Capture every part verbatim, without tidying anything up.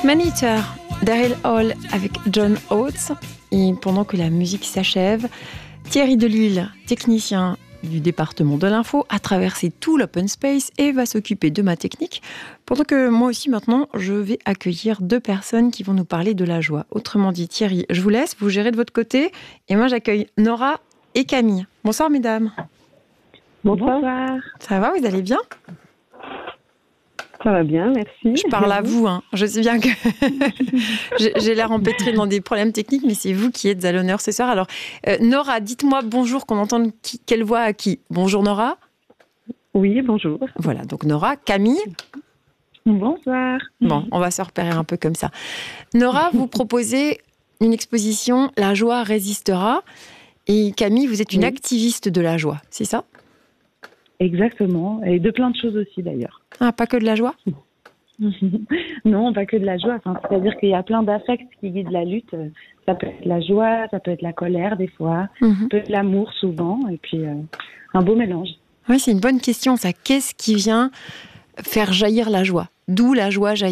Maneater, Daryl Hall avec John Oates. Et pendant que la musique s'achève, Thierry Delille, technicien du département de l'info, a traversé tout l'open space et va s'occuper de ma technique. Pendant que moi aussi maintenant, je vais accueillir deux personnes qui vont nous parler de la joie. Autrement dit, Thierry, je vous laisse, vous gérez de votre côté. Et moi, j'accueille Nora et Camille. Bonsoir, mesdames. Bonsoir. Ça va, vous allez bien ? Ça va bien, merci. Je parle à vous, hein. Je sais bien que j'ai l'air empêtrée dans des problèmes techniques, mais c'est vous qui êtes à l'honneur ce soir. Alors, euh, Nora, dites-moi bonjour, qu'on entende qui, quelle voix à qui ? Bonjour Nora ? Oui, bonjour. Voilà, donc Nora, Camille ? Bonsoir. Bon, on va se repérer un peu comme ça. Nora, vous proposez une exposition « La joie résistera ». Et Camille, vous êtes une oui. activiste de la joie, c'est ça ? Exactement, et de plein de choses aussi d'ailleurs. Ah, pas que de la joie ? Non, pas que de la joie. Enfin, c'est-à-dire qu'il y a plein d'affects qui guident la lutte. Ça peut être la joie, ça peut être la colère des fois, mm-hmm. ça peut être l'amour souvent, et puis euh, un beau mélange. Oui, c'est une bonne question ça. Qu'est-ce qui vient faire jaillir la joie ? D'où la joie jaillit ?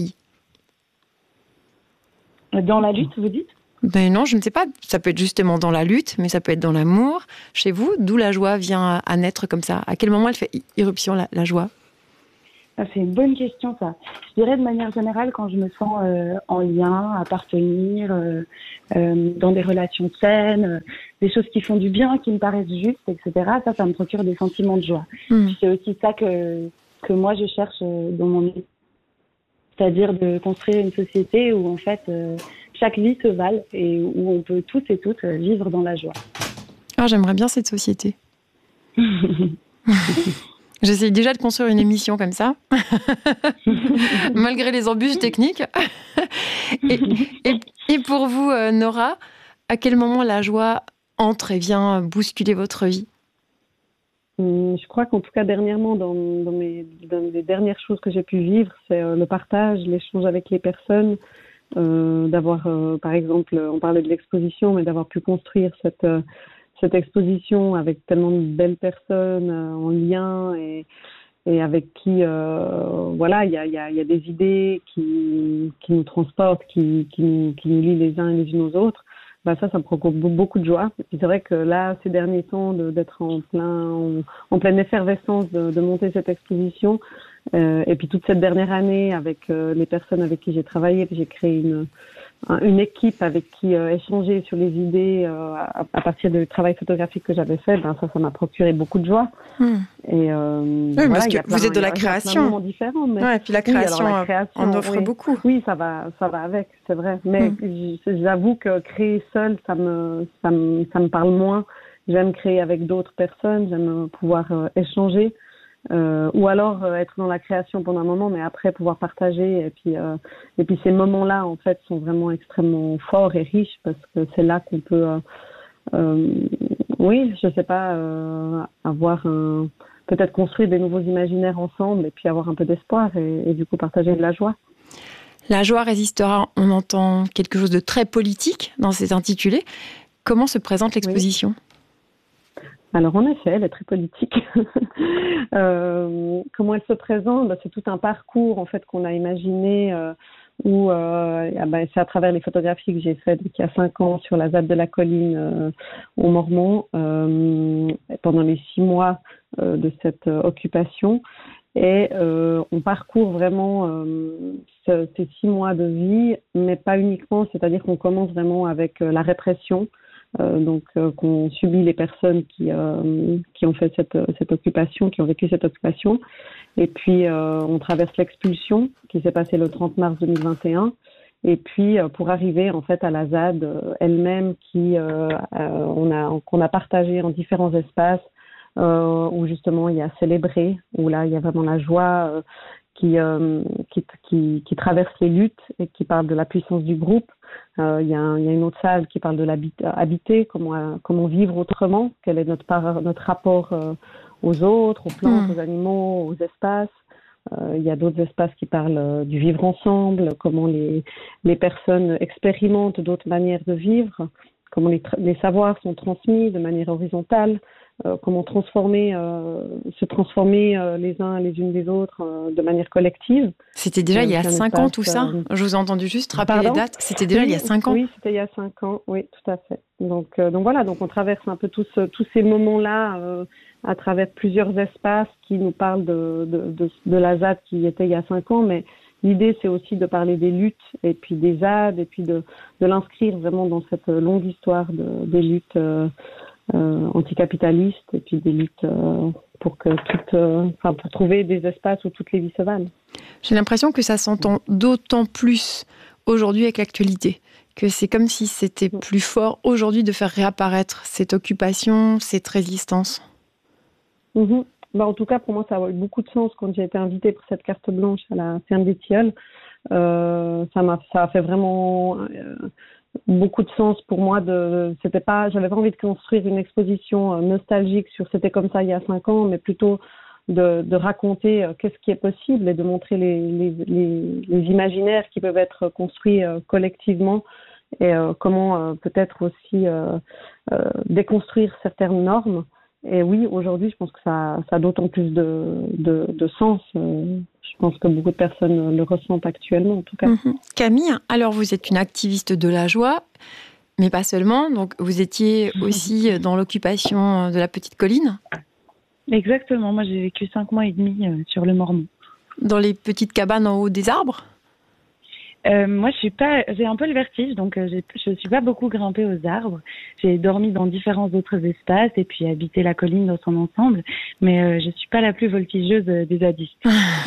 Dans la lutte, vous dites ? Ben non, je ne sais pas. Ça peut être justement dans la lutte, mais ça peut être dans l'amour. Chez vous, d'où la joie vient à naître comme ça ? À quel moment elle fait irruption, la, la joie ? Ah, c'est une bonne question, ça. Je dirais de manière générale, quand je me sens euh, en lien, appartenir, euh, euh, dans des relations saines, euh, des choses qui font du bien, qui me paraissent justes, et cetera, ça, ça me procure des sentiments de joie. Mmh. C'est aussi ça que, que moi, je cherche dans mon vie. C'est-à-dire de construire une société où, en fait, euh, chaque vie se vale et où on peut tous et toutes vivre dans la joie. Ah, j'aimerais bien cette société. J'essaye déjà de construire une émission comme ça, malgré les embûches techniques. et, et, et pour vous, Nora, à quel moment la joie entre et vient bousculer votre vie ? Je crois qu'en tout cas, dernièrement, dans, dans, mes, dans les dernières choses que j'ai pu vivre, c'est le partage, l'échange avec les personnes, euh, d'avoir, euh, par exemple, on parlait de l'exposition, mais d'avoir pu construire cette... Euh, cette exposition avec tellement de belles personnes euh, en lien et, et avec qui, euh, voilà, il y a, y, a, y a des idées qui, qui nous transportent, qui, qui, nous, qui nous lient les uns et les unes aux autres. Bah ça, ça me procure beaucoup de joie. Et c'est vrai que là, ces derniers temps, de, d'être en, plein, en, en pleine effervescence de, de monter cette exposition, euh, et puis toute cette dernière année avec euh, les personnes avec qui j'ai travaillé, j'ai créé une... une équipe avec qui euh, échanger sur les idées euh, à, à partir du travail photographique que j'avais fait, ben ça, ça m'a procuré beaucoup de joie. Mmh. Et euh, oui, voilà, parce que plein, vous êtes de la création. Différents, mais ouais, et puis la création, oui, alors, la création en offre oui. beaucoup. Oui, ça va, ça va avec, c'est vrai. Mais mmh. j'avoue que créer seul, ça me, ça me, ça me parle moins. J'aime créer avec d'autres personnes, j'aime pouvoir euh, échanger. Euh, ou alors euh, être dans la création pendant un moment, mais après pouvoir partager. Et puis, euh, et puis ces moments-là, en fait, sont vraiment extrêmement forts et riches parce que c'est là qu'on peut, euh, euh, oui, je sais pas, euh, avoir un, peut-être construire des nouveaux imaginaires ensemble et puis avoir un peu d'espoir et, et du coup partager de la joie. La joie résistera. On entend quelque chose de très politique dans ces intitulés. Comment se présente l'exposition ? Oui. Alors en effet, elle est très politique. euh, comment elle se présente ? bah, C'est tout un parcours en fait qu'on a imaginé euh, où euh, ah bah, c'est à travers les photographies que j'ai faites il y a cinq ans sur la Z A D de la Colline euh, au Mormont euh, pendant les six mois euh, de cette euh, occupation. Et euh, on parcourt vraiment euh, ce, ces six mois de vie, mais pas uniquement, c'est-à-dire qu'on commence vraiment avec euh, la répression. Euh, donc euh, qu'on subit les personnes qui euh, qui ont fait cette cette occupation, qui ont vécu cette occupation, et puis euh, on traverse l'expulsion qui s'est passée le trente mars deux mille vingt et un, et puis euh, pour arriver en fait à la Z A D euh, elle-même qui euh, euh, on a qu'on a partagé en différents espaces euh, où justement il y a célébré, où là il y a vraiment la joie euh, qui, euh, qui qui qui traverse les luttes et qui parle de la puissance du groupe. Euh, il y a un, il y a une autre salle qui parle de l'habiter, comment euh, comment vivre autrement, quel est notre par, notre rapport euh, aux autres, aux plantes, mmh. aux animaux, aux espaces. Euh, il y a d'autres espaces qui parlent euh, du vivre ensemble, comment les les personnes expérimentent d'autres manières de vivre. comment les, tra- les savoirs sont transmis de manière horizontale, euh, comment transformer, euh, se transformer euh, les uns les unes des autres euh, de manière collective. C'était déjà il y a cinq ans tout ça. Euh... Je vous ai entendu juste rappeler Pardon les dates. C'était déjà oui, il y a cinq ans. Oui, c'était il y a cinq ans. Oui, tout à fait. Donc, euh, donc voilà, donc on traverse un peu tous, tous ces moments-là euh, à travers plusieurs espaces qui nous parlent de, de, de, de la Z A D qui était il y a cinq ans, mais l'idée c'est aussi de parler des luttes et puis des Z A D et puis de, de l'inscrire vraiment dans cette longue histoire de, des luttes euh, euh, anticapitalistes et puis des luttes euh, pour que toutes, euh, enfin pour trouver des espaces où toutes les vies se valent. J'ai l'impression que ça s'entend d'autant plus aujourd'hui avec l'actualité, que c'est comme si c'était plus fort aujourd'hui de faire réapparaître cette occupation, cette résistance. Mmh. Bah, en tout cas, pour moi, ça a eu beaucoup de sens quand j'ai été invitée pour cette carte blanche à la ferme des Tilleuls. Euh, ça m'a, ça a fait vraiment euh, beaucoup de sens pour moi. De, c'était pas, j'avais pas envie de construire une exposition nostalgique sur c'était comme ça il y a cinq ans, mais plutôt de, de raconter euh, qu'est-ce qui est possible et de montrer les, les, les, les imaginaires qui peuvent être construits euh, collectivement et euh, comment euh, peut-être aussi euh, euh, déconstruire certaines normes. Et oui, aujourd'hui, je pense que ça, ça a d'autant plus de, de, de sens. Euh, je pense que beaucoup de personnes le ressentent actuellement, en tout cas. Mmh. Camille, alors vous êtes une activiste de la joie, mais pas seulement. Donc vous étiez aussi dans l'occupation de la Petite Colline. Exactement. Moi, j'ai vécu cinq mois et demi euh, sur le Mormon. Dans les petites cabanes en haut des arbres ? Euh, moi, je suis pas, j'ai un peu le vertige, donc euh, j'ai, je suis pas beaucoup grimpée aux arbres. J'ai dormi dans différents autres espaces et puis habité la colline dans son ensemble, mais euh, je suis pas la plus voltigeuse des zadistes.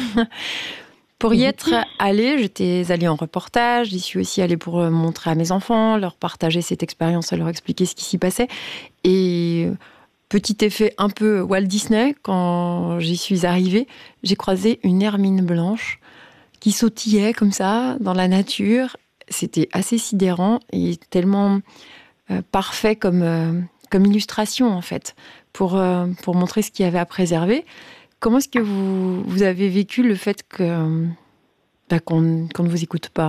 Pour y être allée, j'étais allée en reportage, j'y suis aussi allée pour montrer à mes enfants, leur partager cette expérience, leur expliquer ce qui s'y passait. Et petit effet un peu Walt Disney, quand j'y suis arrivée, j'ai croisé une hermine blanche qui sautillait comme ça dans la nature. C'était assez sidérant et tellement euh, parfait comme, euh, comme illustration, en fait, pour, euh, pour montrer ce qu'il y avait à préserver. Comment est-ce que vous, vous avez vécu le fait que, bah, qu'on, qu'on ne vous écoute pas ?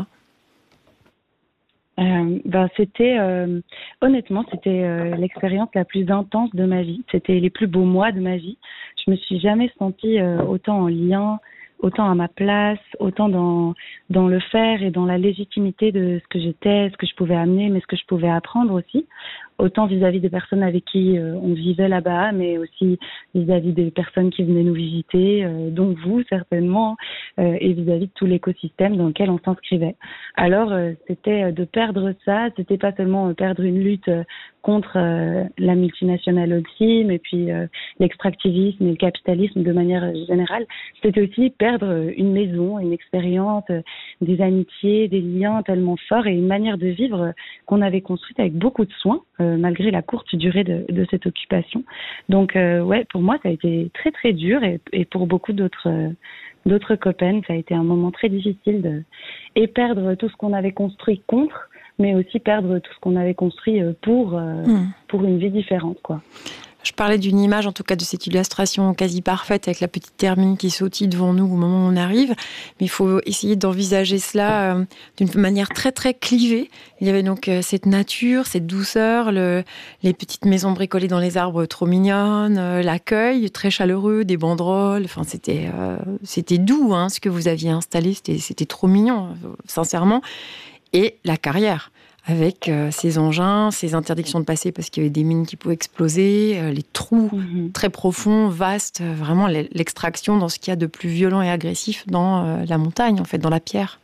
Euh, ben, c'était, euh, honnêtement, c'était euh, l'expérience la plus intense de ma vie. C'était les plus beaux mois de ma vie. Je me suis jamais sentie euh, autant en lien, autant à ma place, autant dans dans le faire et dans la légitimité de ce que j'étais, ce que je pouvais amener, mais ce que je pouvais apprendre aussi, autant vis-à-vis des personnes avec qui euh, on vivait là-bas, mais aussi vis-à-vis des personnes qui venaient nous visiter, euh, dont vous certainement, euh, et vis-à-vis de tout l'écosystème dans lequel on s'inscrivait. Alors euh, c'était de perdre ça, c'était pas seulement perdre une lutte euh, contre euh, la multinationale Oxym et puis euh, l'extractivisme et le capitalisme de manière générale, c'était aussi perdre une maison, une expérience, euh, des amitiés, des liens tellement forts et une manière de vivre euh, qu'on avait construite avec beaucoup de soin, euh, malgré la courte durée de, de cette occupation. Donc euh, ouais, pour moi ça a été très très dur et, et pour beaucoup d'autres euh, d'autres copains, ça a été un moment très difficile de et perdre tout ce qu'on avait construit contre, mais aussi perdre tout ce qu'on avait construit pour, euh, mmh. pour une vie différente, quoi. Je parlais d'une image, en tout cas de cette illustration quasi parfaite avec la petite hermine qui sautille devant nous au moment où on arrive. Mais il faut essayer d'envisager cela euh, d'une manière très très clivée. Il y avait donc euh, cette nature, cette douceur, le, les petites maisons bricolées dans les arbres trop mignonnes, euh, l'accueil très chaleureux, des banderoles. Enfin, c'était, euh, c'était doux hein, ce que vous aviez installé, c'était, c'était trop mignon, sincèrement. Et la carrière, avec euh, ces engins, ces interdictions de passer parce qu'il y avait des mines qui pouvaient exploser, euh, les trous mmh. très profonds, vastes, euh, vraiment l'extraction dans ce qu'il y a de plus violent et agressif dans euh, la montagne, en fait, dans la pierre.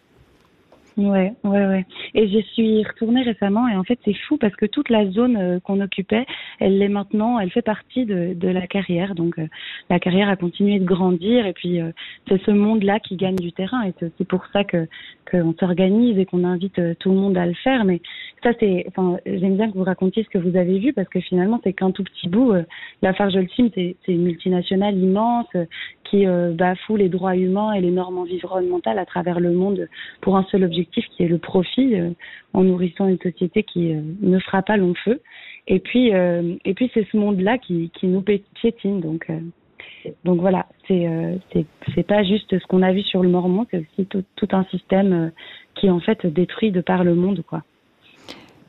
Ouais, ouais, ouais. Et j'y suis retournée récemment et en fait c'est fou parce que toute la zone euh, qu'on occupait, elle l'est maintenant, elle fait partie de, de la carrière. Donc euh, la carrière a continué de grandir et puis euh, c'est ce monde-là qui gagne du terrain et c'est aussi pour ça que qu'on s'organise et qu'on invite euh, tout le monde à le faire. Mais ça c'est, enfin j'aime bien que vous racontiez ce que vous avez vu parce que finalement c'est qu'un tout petit bout. Euh, Lafarge Holcim c'est, c'est une multinationale immense euh, qui euh, bafoue les droits humains et les normes environnementales à travers le monde pour un seul objectif qui est le profit euh, en nourrissant une société qui euh, ne fera pas long feu. Et puis, euh, et puis c'est ce monde-là qui, qui nous piétine. Donc, euh, donc voilà, c'est, euh, c'est, c'est pas juste ce qu'on a vu sur le Mormon, c'est aussi tout, tout un système euh, qui est en fait détruit de par le monde, quoi.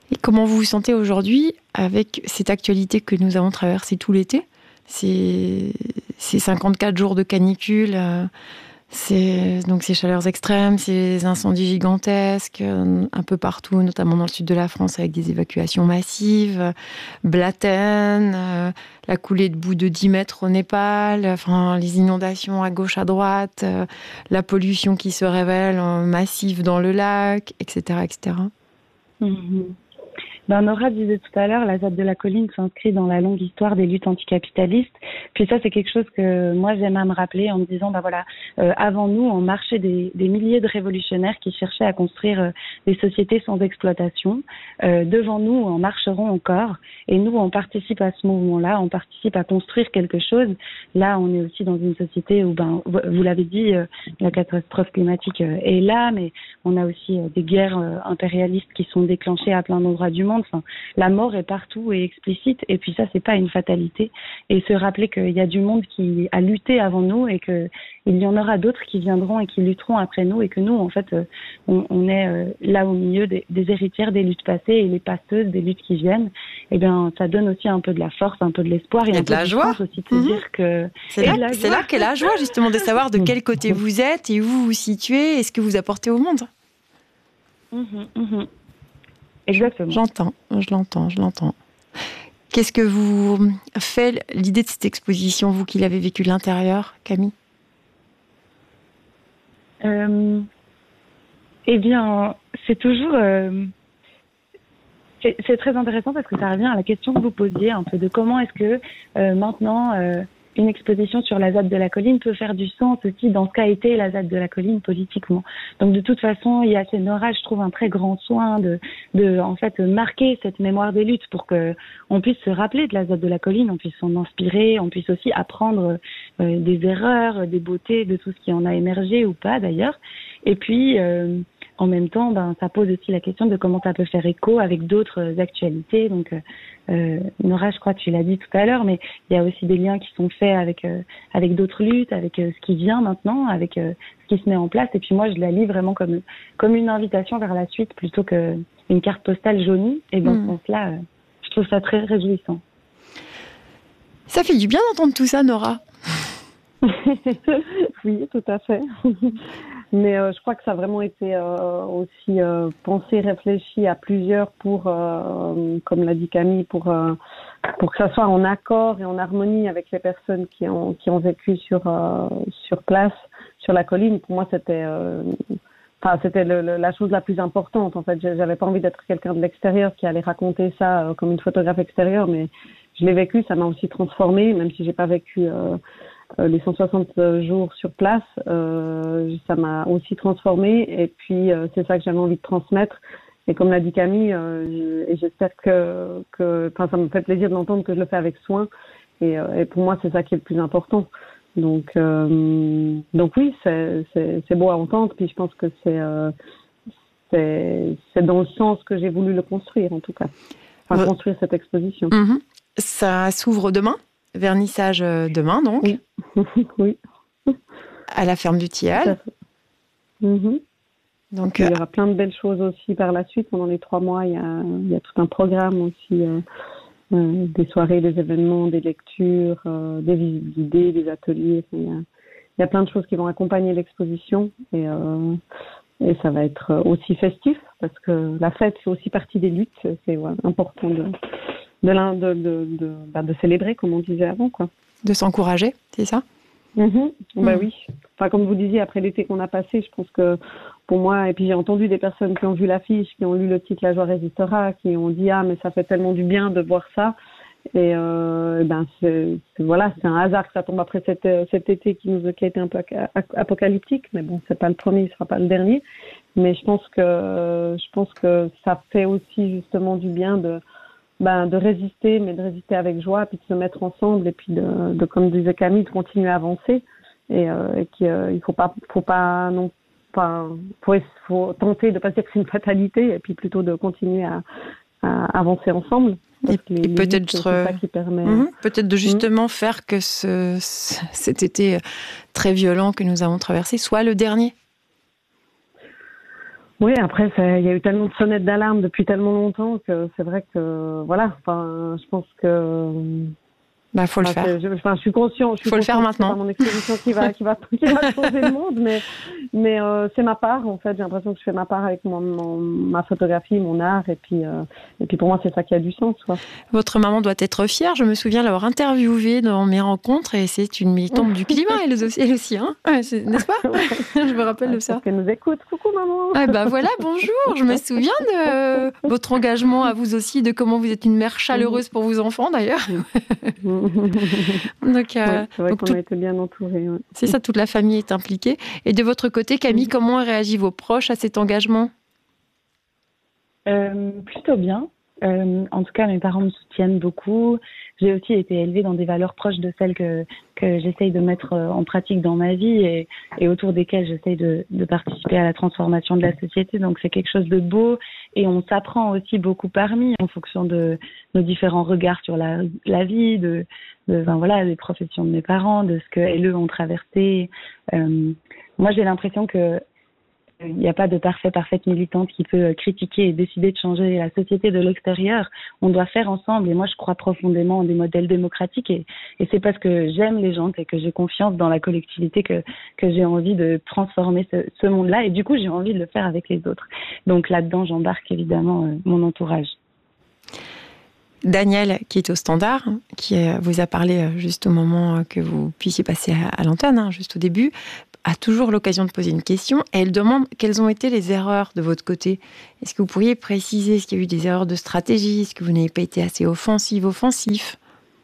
Et comment vous vous sentez aujourd'hui avec cette actualité que nous avons traversée tout l'été ? Ces, ces cinquante-quatre jours de canicule, euh, c'est, donc ces chaleurs extrêmes, ces incendies gigantesques, euh, un peu partout, notamment dans le sud de la France, avec des évacuations massives, euh, Blatten, euh, la coulée de boue de dix mètres au Népal, enfin, les inondations à gauche, à droite, euh, la pollution qui se révèle euh, massive dans le lac, et cetera, et cetera. Mm-hmm. Ben, Nora disait tout à l'heure, la Z A D de la Colline s'inscrit dans la longue histoire des luttes anticapitalistes. Puis ça, c'est quelque chose que moi, j'aime à me rappeler en me disant, ben voilà, euh, avant nous, on marchait des, des milliers de révolutionnaires qui cherchaient à construire euh, des sociétés sans exploitation. Euh, devant nous, on marcheront encore. Et nous, on participe à ce mouvement-là, on participe à construire quelque chose. Là, on est aussi dans une société où, ben, vous, vous l'avez dit, euh, la catastrophe climatique euh, est là, mais on a aussi euh, des guerres euh, impérialistes qui sont déclenchées à plein d'endroits du monde. Enfin, la mort est partout et explicite, et puis ça, c'est pas une fatalité. Et se rappeler qu'il y a du monde qui a lutté avant nous et qu'il y en aura d'autres qui viendront et qui lutteront après nous, et que nous, en fait, on, on est là au milieu des, des héritières des luttes passées et les passeuses des luttes qui viennent. Et bien, ça donne aussi un peu de la force, un peu de l'espoir et, et un de peu la de joie aussi de se mmh. dire que c'est là, c'est là qu'est la joie, justement, de savoir de quel côté vous êtes et où vous vous situez et ce que vous apportez au monde. Mmh, mmh. Exactement. J'entends, je l'entends, je l'entends. Qu'est-ce que vous fait l'idée de cette exposition, vous qui l'avez vécue de l'intérieur, Camille ? euh, Eh bien, c'est toujours... Euh, c'est, c'est très intéressant parce que ça revient à la question que vous posiez, un peu de comment est-ce que euh, maintenant... Euh, une exposition sur la Z A D de la Colline peut faire du sens aussi dans ce qu'a été la Z A D de la Colline politiquement. Donc de toute façon, il y a chez Nora, je trouve, un très grand soin de, de en fait marquer cette mémoire des luttes pour que on puisse se rappeler de la Z A D de la Colline, on puisse s'en inspirer, on puisse aussi apprendre euh, des erreurs, des beautés, de tout ce qui en a émergé ou pas d'ailleurs. Et puis euh, en même temps, ben, ça pose aussi la question de comment ça peut faire écho avec d'autres actualités. Donc, euh, Nora, je crois que tu l'as dit tout à l'heure, mais il y a aussi des liens qui sont faits avec euh, avec d'autres luttes, avec euh, ce qui vient maintenant, avec euh, ce qui se met en place. Et puis moi, je la lis vraiment comme comme une invitation vers la suite plutôt que une carte postale jaunie. Et dans mmh. ce sens-là, euh, je trouve ça très réjouissant. Ça fait du bien d'entendre tout ça, Nora. Oui, tout à fait. Mais euh, je crois que ça a vraiment été euh, aussi euh, pensé, réfléchi à plusieurs pour, euh, comme l'a dit Camille, pour, euh, pour que ça soit en accord et en harmonie avec les personnes qui ont, qui ont vécu sur, euh, sur place, sur la colline. Pour moi, c'était, euh, enfin, c'était le, le, la chose la plus importante. En fait, j'avais pas envie d'être quelqu'un de l'extérieur qui allait raconter ça euh, comme une photographe extérieure, mais je l'ai vécu, ça m'a aussi transformée, même si j'ai pas vécu... Euh, Euh, les cent soixante jours sur place, euh, ça m'a aussi transformée et puis euh, c'est ça que j'avais envie de transmettre. Et comme l'a dit Camille, euh, et j'espère que, que enfin, ça me fait plaisir de l'entendre que je le fais avec soin. Et, euh, et pour moi, c'est ça qui est le plus important. Donc, euh, donc oui, c'est, c'est, c'est beau à entendre. Puis je pense que c'est, euh, c'est, c'est dans le sens que j'ai voulu le construire, en tout cas. Enfin, ouais. construire cette exposition. Mmh. Ça s'ouvre demain ? Vernissage demain, donc. Oui. Oui. À la ferme du Tilleul. Mmh. Donc, il y aura plein de belles choses aussi par la suite. Pendant les trois mois, il y a, il y a tout un programme aussi. Euh, euh, des soirées, des événements, des lectures, euh, des visites guidées, des ateliers. Il y a, il y a plein de choses qui vont accompagner l'exposition. Et, euh, et ça va être aussi festif parce que la fête fait aussi partie des luttes. C'est ouais, important de... De, de, de, de, bah de célébrer, comme on disait avant, quoi. De s'encourager, c'est ça ? Mmh. Bah mmh. Oui. Enfin, comme vous disiez, après l'été qu'on a passé, je pense que pour moi, et puis j'ai entendu des personnes qui ont vu l'affiche, qui ont lu le titre La joie résistera, qui ont dit ah mais ça fait tellement du bien de voir ça. Et euh, ben c'est, c'est voilà, c'est un hasard que ça tombe après cet, cet été qui nous qui a été un peu apocalyptique, mais bon, c'est pas le premier, il sera pas le dernier. Mais je pense que je pense que ça fait aussi justement du bien de Ben, de résister, mais de résister avec joie, puis de se mettre ensemble, et puis de, de comme disait Camille, de continuer à avancer, et, euh, et qu'il euh, faut pas, faut pas non, pas, faut, faut tenter de pas dire que c'est une fatalité, et puis plutôt de continuer à, à avancer ensemble. Et, les, et peut-être, luttes, c'est ça qui permet. Mmh, peut-être de justement mmh. faire que ce, cet été très violent que nous avons traversé soit le dernier. Oui, après, il y a eu tellement de sonnettes d'alarme depuis tellement longtemps que c'est vrai que, voilà, enfin, je pense que... Bah, faut le enfin, faire. Je, enfin, je suis conscient. Je suis faut le faire maintenant. C'est pas mon exposition qui va, qui va, qui va changer le monde, mais, mais euh, c'est ma part, en fait. J'ai l'impression que je fais ma part avec mon, mon, ma photographie, mon art, et puis, euh, et puis pour moi, c'est ça qui a du sens, quoi. Votre maman doit être fière. Je me souviens l'avoir interviewée dans mes rencontres, et c'est une militante du climat, elle aussi, elle aussi hein, n'est-ce pas? Je me rappelle de ça. Elle nous écoute. Coucou, maman. Ah bah voilà, bonjour. Je me souviens de votre engagement à vous aussi, de comment vous êtes une mère chaleureuse pour vos enfants, d'ailleurs. Donc, euh, ouais, c'est vrai donc qu'on tout... a été bien entourés. Ouais. C'est ça, toute la famille est impliquée. Et de votre côté, Camille, comment réagissent vos proches à cet engagement? euh, Plutôt bien. Euh, en tout cas, mes parents me soutiennent beaucoup. J'ai aussi été élevée dans des valeurs proches de celles que, que j'essaye de mettre en pratique dans ma vie et, et autour desquelles j'essaye de, de participer à la transformation de la société. Donc, c'est quelque chose de beau et on s'apprend aussi beaucoup parmi en fonction de nos différents regards sur la, la vie, de, de enfin, voilà, des professions de mes parents, de ce qu'elles, eux, ont traversé. Euh, moi, j'ai l'impression que il n'y a pas de parfait, parfaite militante qui peut critiquer et décider de changer la société de l'extérieur. On doit faire ensemble. Et moi, je crois profondément en des modèles démocratiques. Et, et c'est parce que j'aime les gens et que j'ai confiance dans la collectivité que, que j'ai envie de transformer ce, ce monde-là. Et du coup, j'ai envie de le faire avec les autres. Donc là-dedans, j'embarque évidemment euh, mon entourage. Danielle, qui est au standard, qui vous a parlé juste au moment que vous puissiez passer à l'antenne, juste au début, a toujours l'occasion de poser une question et elle demande quelles ont été les erreurs de votre côté. Est-ce que vous pourriez préciser, est-ce qu'il y a eu des erreurs de stratégie? Est-ce que vous n'avez pas été assez offensive, offensif?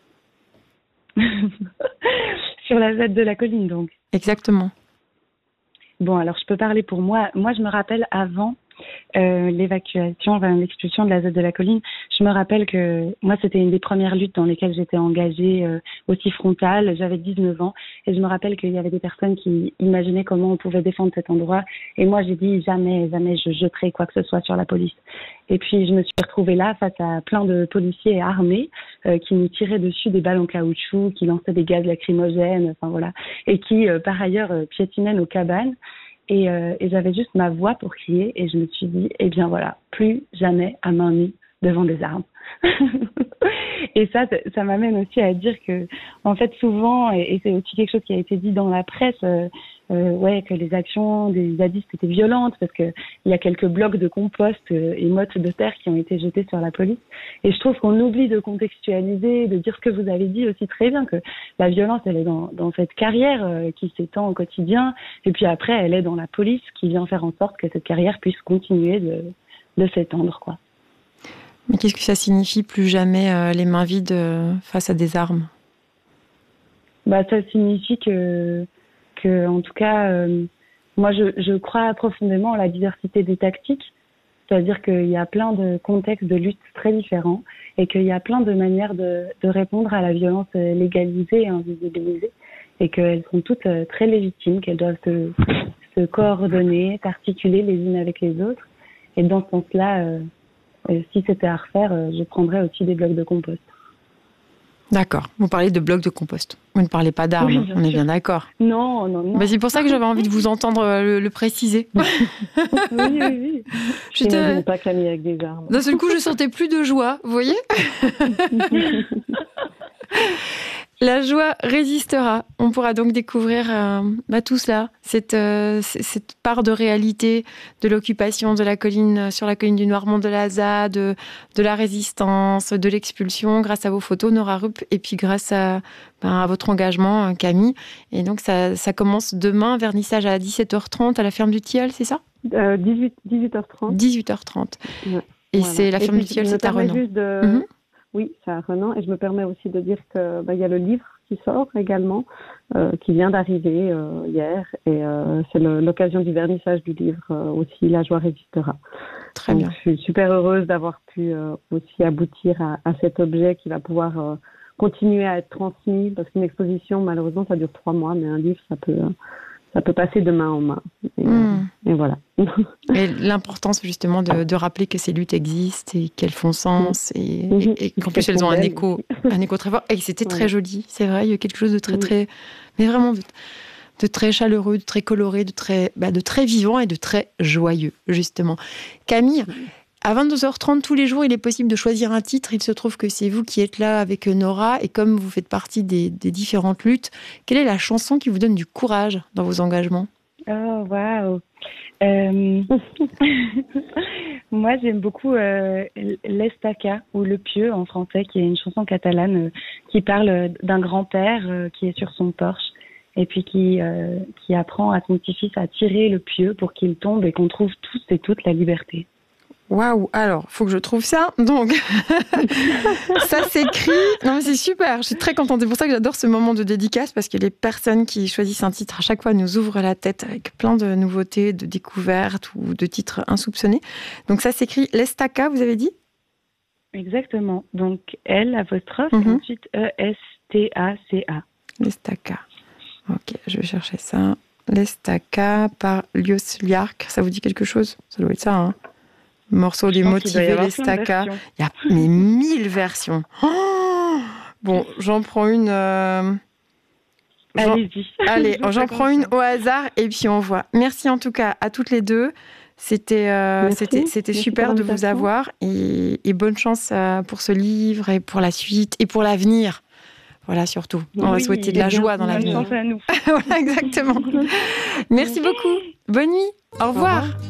Sur la Z de la colline, donc. Exactement. Bon, alors je peux parler pour moi. Moi, je me rappelle avant Euh, l'évacuation, enfin, l'expulsion de la Z de la colline, je me rappelle que moi c'était une des premières luttes dans lesquelles j'étais engagée euh, aussi frontale. J'avais dix-neuf ans et je me rappelle qu'il y avait des personnes qui imaginaient comment on pouvait défendre cet endroit et moi j'ai dit jamais, jamais je jetterai quoi que ce soit sur la police. Et puis je me suis retrouvée là face à plein de policiers armés euh, qui nous tiraient dessus des balles en caoutchouc, qui lançaient des gaz lacrymogènes, enfin voilà, et qui euh, par ailleurs euh, piétinaient nos cabanes. Et, euh, et j'avais juste ma voix pour crier et je me suis dit, eh bien voilà, plus jamais à main nue devant des armes. Et ça, ça m'amène aussi à dire que, en fait, souvent, et, et c'est aussi quelque chose qui a été dit dans la presse, euh, euh, ouais, que les actions des zadistes étaient violentes parce que il y a quelques blocs de compost euh, et mottes de terre qui ont été jetés sur la police. Et je trouve qu'on oublie de contextualiser, de dire ce que vous avez dit aussi très bien, que la violence, elle est dans, dans cette carrière euh, qui s'étend au quotidien. Et puis après, elle est dans la police qui vient faire en sorte que cette carrière puisse continuer de, de s'étendre, quoi. Mais qu'est-ce que ça signifie, plus jamais euh, les mains vides euh, face à des armes? Bah, ça signifie que, que en tout cas, euh, moi, je, je crois profondément en la diversité des tactiques. C'est-à-dire qu'il y a plein de contextes de lutte très différents et qu'il y a plein de manières de, de répondre à la violence légalisée et invisibilisée et qu'elles sont toutes très légitimes, qu'elles doivent se, se coordonner, s'articuler les unes avec les autres. Et dans ce sens-là, euh, si c'était à refaire, je prendrais aussi des blocs de compost. D'accord. Vous parlez de blocs de compost. Vous ne parlez pas d'armes, oui, on sûr. Est bien d'accord. Non, non, non. Bah, c'est pour ça que j'avais envie de vous entendre le, le préciser. Oui, oui, oui. Je n'imagine te... pas Camille avec des armes. D'un seul coup, je sentais plus de joie, vous voyez. La joie résistera. On pourra donc découvrir euh, bah, tout cela, cette, euh, cette part de réalité de l'occupation de la colline, sur la colline du Noirmont de la Z A, de, de la résistance, de l'expulsion, grâce à vos photos, Nora Rupp, et puis grâce à, bah, à votre engagement, Camille. Et donc, ça, ça commence demain, vernissage à dix-sept heures trente à la ferme du Tilleul, c'est ça? euh, dix-huit heures trente. dix-huit heures trente. Ouais. Et voilà. C'est la ferme du Tilleul, c'est à Renan. Juste de... mm-hmm. Oui, c'est à Renan. Et je me permets aussi de dire que bah, y a le livre qui sort également, euh, qui vient d'arriver euh, hier. Et euh, c'est le, l'occasion du vernissage du livre euh, aussi, La joie résistera. Très Donc, bien. Je suis super heureuse d'avoir pu euh, aussi aboutir à, à cet objet qui va pouvoir euh, continuer à être transmis. Parce qu'une exposition, malheureusement, ça dure trois mois, mais un livre, ça peut... Euh, ça peut passer de main en main. Et, mmh. euh, et voilà. Et l'importance, justement, de, de rappeler que ces luttes existent et qu'elles font sens mmh. et, mmh. et, et qu'en plus, elles ont un écho, un écho très fort. Et c'était ouais. très joli, c'est vrai. Il y a quelque chose de très, mmh. très... Mais vraiment de, de très chaleureux, de très coloré, de très, bah, de très vivant et de très joyeux, justement. Camille, à vingt-deux heures trente tous les jours, il est possible de choisir un titre. Il se trouve que c'est vous qui êtes là avec Nora. Et comme vous faites partie des, des différentes luttes, quelle est la chanson qui vous donne du courage dans vos engagements ? Oh, waouh euh... Moi, j'aime beaucoup euh, l'Estaca, ou Le Pieu en français, qui est une chanson catalane euh, qui parle d'un grand-père euh, qui est sur son porche et puis qui, euh, qui apprend à son petit-fils à tirer le pieu pour qu'il tombe et qu'on trouve tous et toutes la liberté. Waouh, alors, faut que je trouve ça. Donc, ça s'écrit. Non, mais c'est super. Je suis très contente. C'est pour ça que j'adore ce moment de dédicace, parce que les personnes qui choisissent un titre, à chaque fois, nous ouvrent la tête avec plein de nouveautés, de découvertes ou de titres insoupçonnés. Donc, ça s'écrit l'Estaca, vous avez dit ? Exactement. Donc, L, apostrophe, mm-hmm. et ensuite E S T A C A. L'Estaca. Ok, je vais chercher ça. L'Estaca par Lios Liark. Ça vous dit quelque chose ? Ça doit être ça, hein ? Morceau des motivés, l'Estaca. Il y a mais mille versions. Oh bon, j'en prends une. Euh... J'en... Allez-y. Allez, j'en prends une au hasard et puis on voit. Merci en tout cas à toutes les deux. C'était, euh, c'était, c'était Merci super de vous avoir et, et bonne chance euh, pour ce livre et pour la suite et pour l'avenir. Voilà, surtout. On oui, va souhaiter de la joie dans l'avenir. À nous. Voilà, exactement. Merci beaucoup. Bonne nuit. Au revoir. Au revoir.